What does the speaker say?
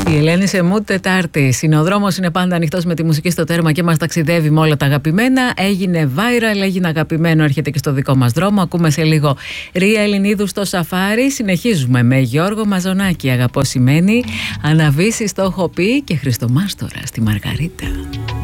Η Ελένη σε Mood Τετάρτη. Ο δρόμος είναι πάντα ανοιχτός με τη μουσική στο τέρμα και μας ταξιδεύει με όλα τα αγαπημένα. Έγινε viral, έγινε αγαπημένο, έρχεται και στο δικό μας δρόμο. Ακούμε σε λίγο Ρία Ελληνίδου στο Σαφάρι. Συνεχίζουμε με Γιώργο Μαζονάκη. Αγαπώ σημαίνει. Αναβήσεις το έχω πει και Χριστομάστορα στη Μαργαρίτα.